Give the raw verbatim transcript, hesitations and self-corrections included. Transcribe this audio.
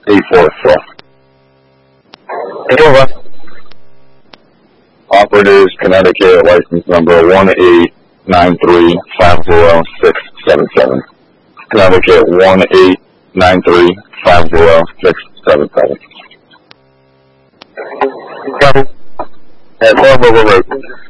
eight four four. Hey, over. Operators, Connecticut, license number one eight nine three five zero six seven seven. Connecticut one eight nine three five zero six seven seven. Copy. At twelve over road.